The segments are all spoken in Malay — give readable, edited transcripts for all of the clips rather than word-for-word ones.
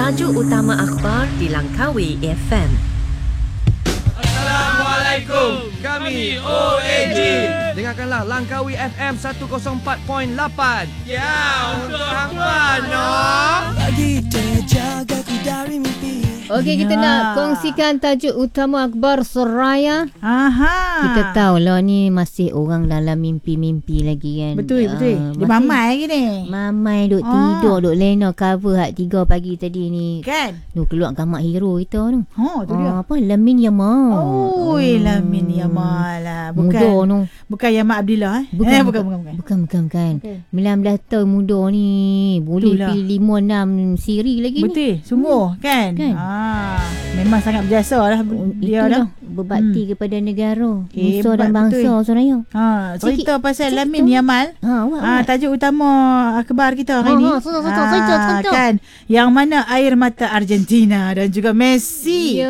Tajuk utama akhbar di Langkawi FM. Assalamualaikum, kami OAG. Dengarkanlah Langkawi FM 104.8. Ya, untuk hangpa, no. Bagi terjagaku dari mimpi. Okey, kita nak kongsikan tajuk utama akhbar Soraya. Aha. Kita tahulah ni masih orang dalam mimpi-mimpi lagi kan. Betul. Dia mamai lagi ni. Mamai duk tidur, duk lena cover hak 3 pagi tadi ni. Kan? Tu keluar gambar hero kita tu. Tu dia. Apa? Lamin Yamal. Oi, Lamin Yamal lah. Muda tu. Bukan Yamal Abdillah Bukan. Bukan. 19 tahun muda ni. Boleh Itulah. pilih 5-6 siri lagi ni. Betul. Sungguh kan? Memang sangat berjasa lah dia dah. Itulah, berbakti kepada negara, Hebat, nusa dan bangsa, betul. Soraya. Cerita pasal cerita. Lamin Yamal. Awak. Tajuk utama akhbar kita hari ni. Cerita. Kan? Yang mana air mata Argentina dan juga Messi.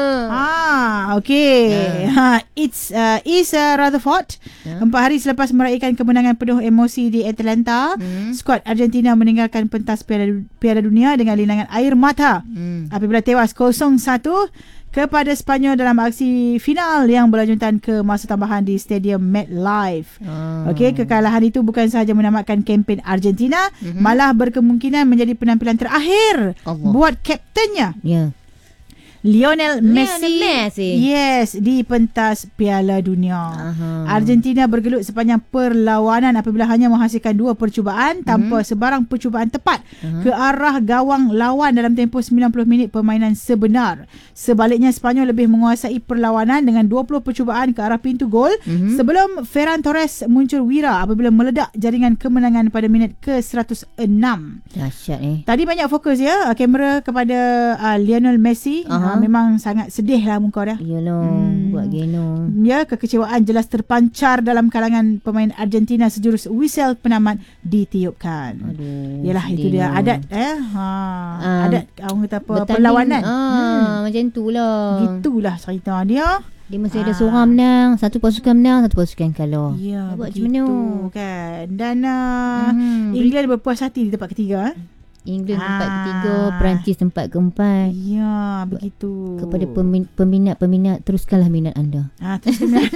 Ya. Okey. It's Rutherford. 4 hari selepas meraihkan kemenangan penuh emosi di Atlanta, skuad Argentina meninggalkan pentas Piala Dunia dengan linangan air mata apabila tewas 0-1 kepada Sepanyol dalam aksi final yang berlanjutan ke masa tambahan di Stadium MetLife. Okey, kekalahan itu bukan sahaja menamatkan kempen Argentina, malah berkemungkinan menjadi penampilan terakhir buat kaptennya. Ya. Lionel Messi. Yes. Di pentas Piala Dunia. Argentina bergelut sepanjang perlawanan apabila hanya menghasilkan 2 percubaan tanpa sebarang percubaan tepat ke arah gawang lawan dalam tempoh 90 minit permainan sebenar. Sebaliknya, Sepanyol lebih menguasai perlawanan dengan 20 percubaan ke arah pintu gol sebelum Ferran Torres muncul wira apabila meledak jaringan kemenangan pada minit ke-106. Dahsyat ni. Tadi banyak fokus ya kamera kepada Lionel Messi. Memang sangat sedih lah muka dia. Yalah, buat geno. Ya, kekecewaan jelas terpancar dalam kalangan pemain Argentina sejurus whistle penamat ditiupkan. Aduh. Yalah, itu dia adat adat orang kata apa, bertanding, perlawanan. Macam tu lah. Gitulah cerita dia. Dia mesti ada seorang menang, satu pasukan menang, satu pasukan kalah. Ya, buat begitu macam mana? kan. Dan England berpuas hati di tempat ketiga. England tempat ketiga, Perancis tempat keempat. Ya, begitu. Kepada peminat-peminat, teruskanlah minat anda. Teruskanlah.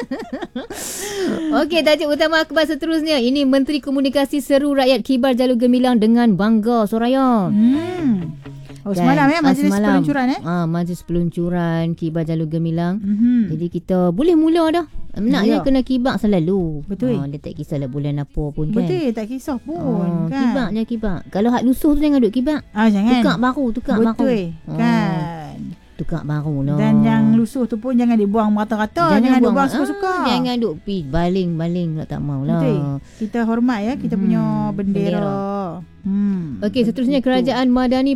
Okey, tajuk utama akhbar seterusnya. Ini Menteri Komunikasi seru rakyat kibar jalur gemilang dengan bangga, Soraya. Semalam ya, majlis peluncuran majlis peluncuran kibar jalur gemilang. Jadi kita boleh mula dah. Naknya kena kibar selalu. Betul. Dia tak kisahlah bulan apa pun kan. Betul, tak kisah pun kan. Kibar je kibar. Kalau hak lusuh tu jangan duk kibar. Jangan. Tukar baru. Betul kan. Tukar baru lah. Dan yang lusuh tu pun jangan dibuang rata-rata. Jangan dibuang suka-suka. Jangan duk baling lah, tak maulah. Betul. Kita hormat ya kita punya bendera. Okey, seterusnya Kerajaan Madani